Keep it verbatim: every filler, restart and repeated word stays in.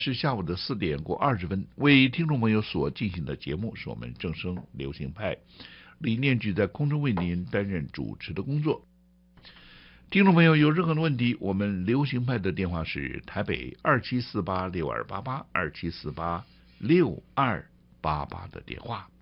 是下午的四点过二十分，为听众朋友所进行的节目是我们正声流行派，李念举在空中为您担任主持的工作。听众朋友有任何的问题，我们流行派的电话是台北二七四八六二八八二七四八六二八八的电话。